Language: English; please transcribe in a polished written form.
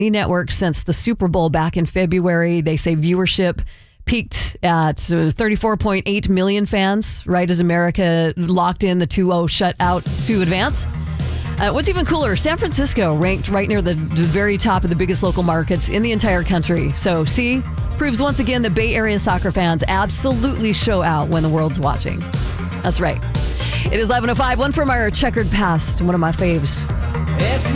network since the Super Bowl back in February. They say viewership peaked at 34.8 million fans, right as America locked in the 2-0 shutout to advance. What's even cooler, San Francisco ranked right near the very top of the biggest local markets in the entire country. So, see, proves once again that Bay Area soccer fans absolutely show out when the world's watching. That's right. It is 11:05. One from our checkered past, one of my faves.